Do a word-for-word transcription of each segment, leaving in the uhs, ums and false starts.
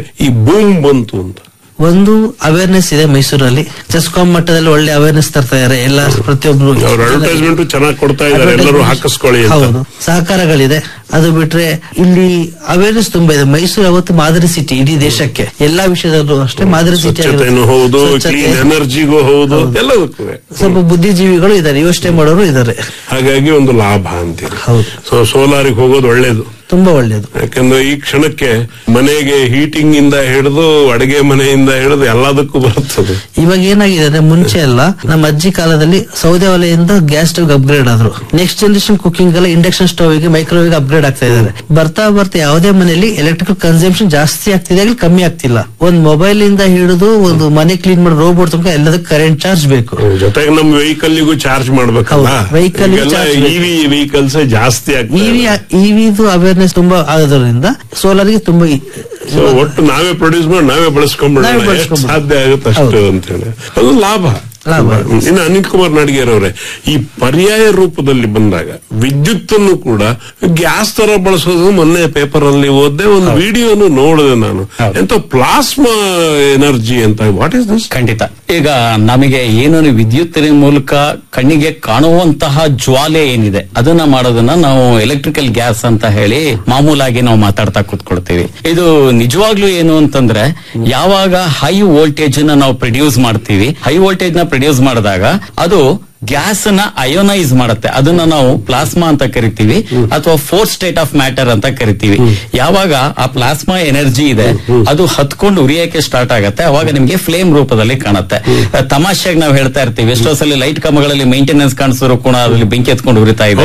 ಈ ಬೂಮ್ ಬಂತು ಅಂತ? ಒಂದು ಅವೇರ್ನೆಸ್ ಇದೆ ಮೈಸೂರಲ್ಲಿ, ಚೆಸ್ಕಾಂ ಮಟ್ಟದಲ್ಲಿ ಒಳ್ಳೆ ಅವೇರ್ನೆಸ್ ತರ್ತಾ ಇದ್ದಾರೆ ಎಲ್ಲ, ಪ್ರತಿಯೊಬ್ರು ಅಡ್ವರ್ಟೈಸ್ಮೆಂಟ್ ಚೆನ್ನಾಗಿ ಕೊಡ್ತಾ ಇದ್ದಾರೆ, ಎಲ್ಲರೂ ಹಾಕಿಸ್ಕೊಳ್ಳಿ. ಹೌದು, ಸಹಕಾರಗಳಿದೆ. ಅದು ಬಿಟ್ರೆ ಇಲ್ಲಿ ಅವೇರ್ನೆಸ್ ತುಂಬಾ ಇದೆ. ಮೈಸೂರು ಅವತ್ತು ಮಾದರಿ ಸಿಟಿ ಇಡೀ ದೇಶಕ್ಕೆ, ಎಲ್ಲಾ ವಿಷಯದಲ್ಲೂ ಅಷ್ಟೇ ಮಾದರಿ ಸಿಟಿ. ಹೌದು, ಎನರ್ಜಿಗೂ ಹೌದು, ಎಲ್ಲದಕ್ಕೂ ಸ್ವಲ್ಪ ಬುದ್ಧಿಜೀವಿಗಳು ಇದ್ದಾರೆ, ಯೋಚನೆ ಮಾಡೋರು ಇದ್ದಾರೆ. ಹಾಗಾಗಿ ಒಂದು ಲಾಭ ಅಂತೀರಿ. ಹೌದು, ಸೊ ಸೋಲಾರಿಗೆ ಹೋಗೋದು ಒಳ್ಳೇದು, ತುಂಬಾ ಒಳ್ಳೇದು. ಯಾಕಂದ್ರೆ ಈ ಕ್ಷಣಕ್ಕೆ ಮನೆಗೆ ಹೀಟಿಂಗ್ ಇಂದ ಹಿಡಿದು ಅಡಿಗೆ ಮನೆಯಿಂದ ಹಿಡಿದು ಎಲ್ಲದಕ್ಕೂ ಬರುತ್ತದೆ. ಇವಾಗ ಏನಾಗಿದೆ ಅಂದ್ರೆ, ಮುಂಚೆ ಎಲ್ಲ ನಮ್ಮ ಅಜ್ಜಿ ಕಾಲದಲ್ಲಿ ಸೌದೆ ಒಲೆಯಿಂದ ಗ್ಯಾಸ್ ಸ್ಟವ್ ಅಪ್ಗ್ರೇಡ್ ಆದ್ರು. ನೆಕ್ಸ್ಟ್ ಜನರೇಷನ್ ಕುಕಿಂಗ್ ಎಲ್ಲ ಇಂಡಕ್ಷನ್ ಸ್ಟವ್ ಗೆ, ಮೈಕ್ರೋವೇವ್ ಅಪ್ಗ್ರೇಡ್ ಆಗ್ತಾ ಇದ್ದಾರೆ. ಬರ್ತಾ ಬರ್ತಾ ಯಾವುದೇ ಮನೆಯಲ್ಲಿ ಎಲೆಕ್ಟ್ರಿಕಲ್ ಕನ್ಸಂಪ್ಷನ್ ಜಾಸ್ತಿ ಆಗ್ತಿದೆ, ಕಮ್ಮಿ ಆಗ್ತಿಲ್ಲ. ಒಂದ್ ಮೊಬೈಲ್ ಇಂದ ಹಿಡಿದು ಒಂದು ಮನೆ ಕ್ಲೀನ್ ಮಾಡೋ ರೋಬೋಟ್ ತನಕ ಎಲ್ಲದಕ್ಕೂ ಕರೆಂಟ್ ಚಾರ್ಜ್ ಬೇಕು. ಜೊತೆಗೆ ನಮ್ಮ ವೆಹಿಕಲ್ ಗೂ ಚಾರ್ಜ್ ಮಾಡ್ಬೇಕಲ್ಲ. ವೆಹಿಕಲ್ ಇವಿ ವೆಹಿಕಲ್ಸ್ ಜಾಸ್ತಿ ಆಗ್ತದೆ. ಇವಿ ಇವಿದು ಅವೇರ್ನೆಸ್ ತುಂಬಾ ಆಗೋದ್ರಿಂದ ಸೋಲಾರ್ಗೆ ತುಂಬಾ ಒಟ್ಟು ನಾವೇ ಪ್ರೊಡ್ಯೂಸ್ ಮಾಡಿ ನಾವೇ ಬಳಸ್ಕೊಂಡ್ಬಿಡೋಣ, ಸಾಧ್ಯ ಆಗುತ್ತೆ ಅಷ್ಟು ಅಂತ ಹೇಳಿ ಅದು ಲಾಭ. ಇನ್ನು ಅನಿಲ್ ಕುಮಾರ್ ನಾಡಿಗೇರ್ ಅವರೇ, ಈ ಪರ್ಯಾಯ ರೂಪದಲ್ಲಿ ಬಂದಾಗ ವಿದ್ಯುತ್ ಅನ್ನು ಕೂಡ ಗ್ಯಾಸ್ ತರ ಬಳಸೋದು ಮೊನ್ನೆ ಪೇಪರ್ ಅಲ್ಲಿ ಓದ್ದೆ, ಒಂದು ವಿಡಿಯೋನು ನೋಡಿದೆ ನಾನು, ಎಂತ ಪ್ಲಾಸ್ಮಾ ಎನರ್ಜಿ ಅಂತ. What is this? ಖಂಡಿತ. ಈಗ ನಮಗೆ ಏನು ವಿದ್ಯುತ್ತಿನ ಮೂಲಕ ಕಣ್ಣಿಗೆ ಕಾಣುವಂತಹ ಜ್ವಾಲೆ ಏನಿದೆ ಅದನ್ನ ಮಾಡೋದನ್ನ ನಾವು ಎಲೆಕ್ಟ್ರಿಕಲ್ ಗ್ಯಾಸ್ ಅಂತ ಹೇಳಿ ಮಾಮೂಲಾಗಿ ನಾವು ಮಾತಾಡ್ತಾ ಕೂತ್ಕೊಳ್ತೀವಿ. ಇದು ನಿಜವಾಗ್ಲೂ ಏನು ಅಂತಂದ್ರೆ, ಯಾವಾಗ ಹೈ ವೋಲ್ಟೇಜ್ ನ ನಾವು ಪ್ರೊಡ್ಯೂಸ್ ಮಾಡ್ತೀವಿ, ಹೈ ವೋಲ್ಟೇಜ್ ನ ಪ್ರೊಡ್ಯೂಸ್ ಮಾಡಿದಾಗ ಅದು ಗ್ಯಾಸ್ ನ ಅಯೋನೈಸ್ ಮಾಡುತ್ತೆ. ಅದನ್ನ ನಾವು ಪ್ಲಾಸ್ಮಾ ಅಂತ ಕರಿತೀವಿ, ಅಥವಾ ಫೋರ್ ಸ್ಟೇಟ್ ಆಫ್ ಮ್ಯಾಟರ್ ಅಂತ ಕರಿತೀವಿ. ಯಾವಾಗ ಆ ಪ್ಲಾಸ್ಮಾ ಎನರ್ಜಿ ಇದೆ ಅದು ಹತ್ಕೊಂಡು ಉರಿಯಕ್ಕೆ ಸ್ಟಾರ್ಟ್ ಆಗತ್ತೆ, ಅವಾಗ ನಿಮ್ಗೆ ಫ್ಲೇಮ್ ರೂಪದಲ್ಲಿ ಕಾಣುತ್ತೆ. ತಮಾಷೆಗೆ ನಾವು ಹೇಳ್ತಾ ಇರ್ತೀವಿ, ಎಷ್ಟೋ ಸಲ ಲೈಟ್ ಕಂಬಗಳಲ್ಲಿ ಮೇಂಟೆನೆನ್ಸ್ ಕಾಣಿಸಿದ್ರು ಕೂಡ ಅದ್ರಲ್ಲಿ ಬೆಂಕಿ ಎತ್ಕೊಂಡು ಉರಿತಾ ಇದೆ.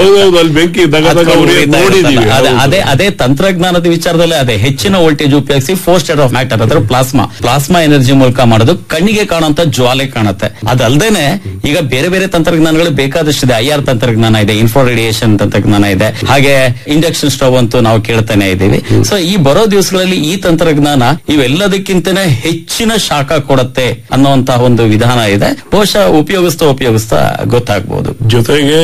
ಅದೇ ಅದೇ ತಂತ್ರಜ್ಞಾನದ ವಿಚಾರದಲ್ಲಿ ಅದೇ ಹೆಚ್ಚಿನ ವೋಲ್ಟೇಜ್ ಉಪಯೋಗಿಸಿ ಫೋರ್ ಸ್ಟೇಟ್ ಆಫ್ ಮ್ಯಾಟರ್ ಅಂದ್ರೆ ಪ್ಲಾಸ್ಮಾ ಪ್ಲಾಸ್ಮಾ ಎನರ್ಜಿ ಮೂಲಕ ಮಾಡೋದು ಕಣ್ಣಿಗೆ ಕಾಣುವಂತ ಜ್ವಾಲೆ ಕಾಣುತ್ತೆ. ಅದಲ್ದೇನೆ ಈಗ ಬೇರೆ ಬೇರೆ ತಂತ್ರಜ್ಞಾನಗಳು ಬೇಕಾದಷ್ಟಿದೆ. ಐ ಆರ್ ತಂತ್ರಜ್ಞಾನ ಇದೆ, ಇನ್ಫ್ರಾ ರೇಡಿಯೇಷನ್ ತಂತ್ರಜ್ಞಾನ ಇದೆ, ಹಾಗೆ ಇಂಡಕ್ಷನ್ ಸ್ಟವ್ ಅಂತೂ ನಾವು ಕೇಳ್ತಾನೆ ಇದ್ದೀವಿ. ಸೊ ಈ ಬರೋ ದಿವಸಗಳಲ್ಲಿ ಈ ತಂತ್ರಜ್ಞಾನ ಇವೆಲ್ಲದಕ್ಕಿಂತನೇ ಹೆಚ್ಚಿನ ಶಾಖ ಕೊಡುತ್ತೆ ಅನ್ನುವಂತಹ ಒಂದು ವಿಧಾನ ಇದೆ. ಬಹುಶಃ ಉಪಯೋಗಿಸ್ತಾ ಉಪಯೋಗಿಸ್ತಾ ಗೊತ್ತಾಗ್ಬಹುದು. ಜೊತೆಗೆ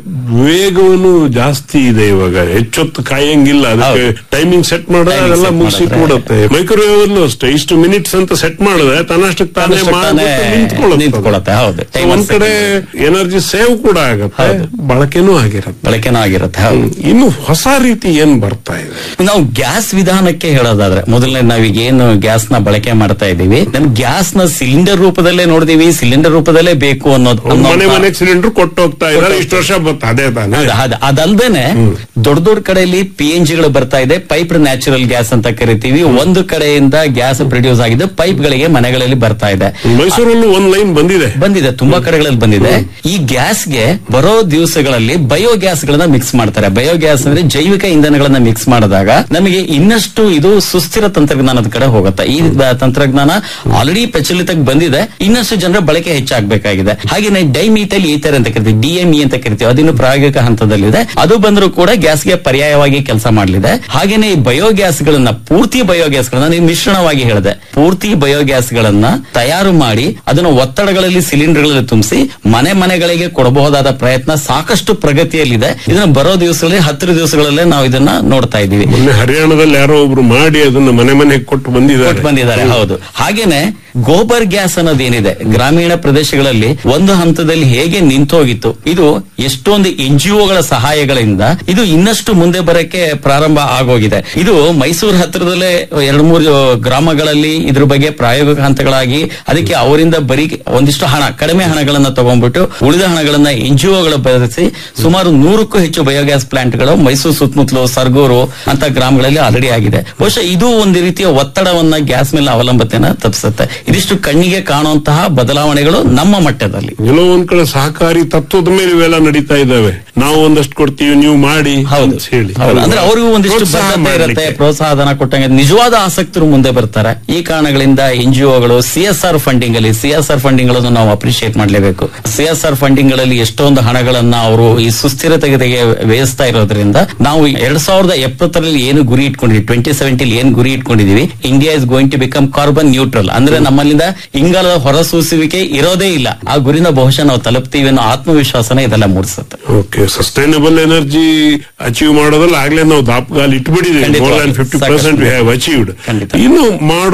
ವೇಗವನ್ನು ಜಾಸ್ತಿ ಇದೆ, ಇವಾಗ ಹೆಚ್ಚೊತ್ತು ಕಾಯಂಗಿಲ್ಲ, ಅದಕ್ಕೆ ಟೈಮಿಂಗ್ ಸೆಟ್ ಮಾಡೋದು ಅದೆಲ್ಲ ಮುಗಿಸಿ ಕೊಡುತ್ತೆ. ಮೈಕ್ರೋವೇವ್ ಅಲ್ಲೂ ಅಷ್ಟೇ, ಇಷ್ಟು ಮಿನಿಟ್ಸ್ ಅಂತ ಸೆಟ್ ಮಾಡಿದ್ರೆ ತನ್ನಷ್ಟಕ್ಕೆ ತಾನೇ ನಿಂತ್ಕೊಳ್ಳುತ್ತೆ. ಹೌದು, ಒಂದ್ ಕಡೆ ಎನರ್ಜಿ ಸೇವ್ ಕೂಡ ಆಗುತ್ತೆ, ಬಳಕೆನೂ ಆಗಿರುತ್ತೆ ಬಳಕೆನೂ ಆಗಿರುತ್ತೆ ಇನ್ನು ಹೊಸ ರೀತಿ ಏನ್ ಬರ್ತಾ ಇದೆ? ನಾವು ಗ್ಯಾಸ್ ವಿಧಾನಕ್ಕೆ ಹೇಳೋದಾದ್ರೆ, ಮೊದಲನೇ ನಾವೀಗ ಏನು ಗ್ಯಾಸ್ ನ ಬಳಕೆ ಮಾಡ್ತಾ ಇದೀವಿ, ನಮ್ ಗ್ಯಾಸ್ ನ ಸಿಲಿಂಡರ್ ರೂಪದಲ್ಲೇ ನೋಡಿದೀವಿ, ಸಿಲಿಂಡರ್ ರೂಪದಲ್ಲೇ ಬೇಕು ಅನ್ನೋದು ಮನೆ ಮನೆಗೆ ಸಿಲಿಂಡರ್ ಕೊಟ್ಟು ಹೋಗ್ತಾ ಇದ್ದಾರೆ ಇಷ್ಟು ವರ್ಷ. ಅದೇ ತಾನೆ, ಅದಲ್ದೇನೆ ದೊಡ್ಡ ದೊಡ್ಡ ಕಡೆಯಲ್ಲಿ ಪಿ ಎನ್ ಜಿಗಳು ಬರ್ತಾ ಇದೆ, ಪೈಪ್ ನ್ಯಾಚುರಲ್ ಗ್ಯಾಸ್ ಅಂತ ಕರಿತೀವಿ. ಒಂದು ಕಡೆಯಿಂದ ಗ್ಯಾಸ್ ಪ್ರೊಡ್ಯೂಸ್ ಆಗಿದೆ, ಪೈಪ್ ಗಳಿಗೆ ಮನೆಗಳಲ್ಲಿ ಬರ್ತಾ ಇದೆ. ಮೈಸೂರಲ್ಲೂ ಒಂದ್ ಲೈನ್ ಬಂದಿದೆ ಬಂದಿದೆ ತುಂಬಾ ಕಡೆಗಳಲ್ಲಿ ಬಂದಿದೆ. ಈ ಗ್ಯಾಸ್ಗೆ ಬರೋ ದಿವಸಗಳಲ್ಲಿ ಬಯೋಗ್ಯಾಸ್ ಗಳನ್ನ ಮಿಕ್ಸ್ ಮಾಡ್ತಾರೆ. ಬಯೋಗ್ಯಾಸ್ ಅಂದ್ರೆ ಜೈವಿಕ ಇಂಧನಗಳನ್ನ ಮಿಕ್ಸ್ ಮಾಡಿದಾಗ ನಮಗೆ ಇನ್ನಷ್ಟು ಇದು ಸುಸ್ಥಿರ ತಂತ್ರಜ್ಞಾನದ ಕಡೆ ಹೋಗುತ್ತೆ. ಈ ತಂತ್ರಜ್ಞಾನ ಆಲ್ರೆಡಿ ಪ್ರಚಲಿತಕ್ಕೆ ಬಂದಿದೆ, ಇನ್ನಷ್ಟು ಜನರ ಬಳಕೆ ಹೆಚ್ಚಾಗಬೇಕಾಗಿದೆ. ಹಾಗೇನೆ ಡೈಮೀಥೈಲ್ ಈಥರ್ ಅಂತ ಕರಿತೀವಿ, ಡಿಎಂಇ ಅಂತ ಕರಿತೀವಿ, ಅದಿನ್ನು ಪ್ರಾಯೋಗಿಕ ಹಂತದಲ್ಲಿದೆ. ಅದು ಬಂದರೂ ಕೂಡ ಗ್ಯಾಸ್ಗೆ ಪರ್ಯಾಯವಾಗಿ ಕೆಲಸ ಮಾಡಲಿದೆ. ಹಾಗೇನೆ ಈ ಬಯೋಗ್ಯಾಸ್ ಗಳನ್ನ ಪೂರ್ತಿ ಬಯೋಗ್ಯಾಸ್ ಗಳನ್ನ ನೀವು ಮಿಶ್ರಣವಾಗಿ ಹೇಳಿದೆ, ಪೂರ್ತಿ ಬಯೋಗ್ಯಾಸ್ ಗಳನ್ನ ತಯಾರು ಮಾಡಿ ಅದನ್ನು ಒತ್ತಡಗಳಲ್ಲಿ ಸಿಲಿಂಡರ್ಗಳಲ್ಲಿ ತುಂಬಿಸಿ ಮನೆ ಮನೆಗಳಿಗೆ ಕೊಡಬಹುದಾದ ಪ್ರಯತ್ನ ಸಾಕಷ್ಟು ಪ್ರಗತಿಯಲ್ಲಿದೆ. ಇದನ್ನ ಬರೋ ದಿವಸಗಳಲ್ಲಿ ಹತ್ತಿರ ದಿವಸಗಳಲ್ಲೇ ನಾವು ಇದನ್ನ ನೋಡ್ತಾ ಇದ್ದೀವಿ. ಹರಿಯಾಣದಲ್ಲಿ ಯಾರೋ ಒಬ್ರು ಮಾಡಿ ಅದನ್ನ ಮನೆ ಮನೆಗೆ ಕೊಟ್ಟು ಬಂದಿದ್ದಾರೆ ಬಂದಿದ್ದಾರೆ ಹೌದು. ಹಾಗೇನೆ ಗೋಬರ್ ಗ್ಯಾಸ್ ಅನ್ನೋದೇನಿದೆ ಗ್ರಾಮೀಣ ಪ್ರದೇಶಗಳಲ್ಲಿ ಒಂದು ಹಂತದಲ್ಲಿ ಹೇಗೆ ನಿಂತೋಗಿತ್ತು, ಇದು ಎಷ್ಟೊಂದು ಎನ್ ಜಿ ಒಗಳ ಸಹಾಯಗಳಿಂದ ಇದು ಇನ್ನಷ್ಟು ಮುಂದೆ ಬರಕ್ಕೆ ಪ್ರಾರಂಭ ಆಗೋಗಿದೆ. ಇದು ಮೈಸೂರು ಹತ್ತಿರದಲ್ಲೇ ಎರಡು ಮೂರು ಗ್ರಾಮಗಳಲ್ಲಿ ಇದ್ರ ಬಗ್ಗೆ ಪ್ರಾಯೋಗಿಕ ಹಂತಗಳಾಗಿ ಅದಕ್ಕೆ ಅವರಿಂದ ಬರೀ ಒಂದಿಷ್ಟು ಹಣ ಕಡಿಮೆ ಹಣಗಳನ್ನ ತಗೊಂಡ್ಬಿಟ್ಟು ಉಳಿದ ಹಣಗಳನ್ನ ಎನ್ ಜಿ ಒಗಳು ಬೆಳೆಸಿ ಸುಮಾರು ನೂರಕ್ಕೂ ಹೆಚ್ಚು ಬಯೋಗ್ಯಾಸ್ ಪ್ಲಾಂಟ್ಗಳು ಮೈಸೂರು ಸುತ್ತಮುತ್ತಲು ಸರ್ಗೂರು ಅಂತ ಗ್ರಾಮಗಳಲ್ಲಿ ಆಲ್ರೆಡಿ ಆಗಿದೆ. ಬಹುಶಃ ಇದು ಒಂದು ರೀತಿಯ ಒತ್ತಡವನ್ನ ಗ್ಯಾಸ್ ಮೇಲೆ ಅವಲಂಬತೆಯನ್ನ ತಪ್ಪಿಸುತ್ತೆ. ಇದಿಷ್ಟು ಕಣ್ಣಿಗೆ ಕಾಣುವಂತಹ ಬದಲಾವಣೆಗಳು ನಮ್ಮ ಮಟ್ಟದಲ್ಲಿ. ಎಲ್ಲೋ ಒಂದ್ ಕಡೆ ಸಹಕಾರಿ ತತ್ವದ ಮೇಲೆ ಇವೆಲ್ಲ ನಡೀತಾ ಇದ್ದಾವೆ. ನಾವು ಒಂದಷ್ಟು ಕೊಡ್ತೀವಿ, ನೀವು ಮಾಡಿ ಹೌದು ಹೇಳಿ, ಅಂದ್ರೆ ಅವ್ರಿಗೂ ಒಂದಿಷ್ಟು ಬದ್ಧತೆ ಇರುತ್ತೆ, ಪ್ರೋತ್ಸಾಹನ ಕೊಟ್ಟಂಗೆ ನಿಜವಾದ ಆಸಕ್ತರು ಮುಂದೆ ಬರ್ತಾರೆ. ಈ ಕಾರಣಗಳಿಂದ N G ಒಗಳು C S R funding ಅಲ್ಲಿ ಸಿ ಎಸ್ ಆರ್ ಫಂಡಿಂಗ್ ಗಳನ್ನು ನಾವು ಅಪ್ರಿಶಿಯೇಟ್ ಮಾಡಲೇಬೇಕು. ಸಿ ಎಸ್ ಆರ್ ಫಂಡಿಂಗ್ ಗಳಲ್ಲಿ ಎಷ್ಟೊಂದು ಹಣಗಳನ್ನ ಅವರು ಈ ಸುಸ್ಥಿರತೆಗೆ ವ್ಯಯಿಸ್ತಾ ಇರೋದ್ರಿಂದ ನಾವು ಎರಡ್ ಸಾವಿರದ ಎಪ್ಪತ್ತರಲ್ಲಿ ಏನು ಗುರಿ ಇಟ್ಕೊಂಡಿದ್ವಿ, ಟ್ವೆಂಟಿ ಸೆವೆಂಟಿಲಿ ಏನ್ ಗುರಿ ಇಟ್ಕೊಂಡಿದೀವಿ, India is going to become carbon neutral, ಅಂದ್ರೆ ನಮ್ಮಲ್ಲಿಂದ ಇಂಗಾಲದ ಹೊರಸೂಸುವಿಕೆ ಇರೋದೇ ಇಲ್ಲ. ಆ ಗುರಿನ ಬಹುಶಃ ನಾವು ತಲುಪ್ತೀವಿ ಅನ್ನೋ ಆತ್ಮವಿಶ್ವಾಸನ ಇದೆಲ್ಲ ಮೂಡಿಸುತ್ತೆ. ಓಕೆ, ಸಸ್ಟೈನಬಲ್ ಎನರ್ಜಿ ಅಚೀವ್ ಮಾಡೋದ್ರಲ್ಲಿ ಆಗ್ಲೇ ನಾವು ದಾಪಗಾಲ್ ಇಟ್ಬಿಟ್ಟಿದ್ದೀವಿ. More than fifty percent we have achieved. ಇನ್ನು ಮಾಡೋ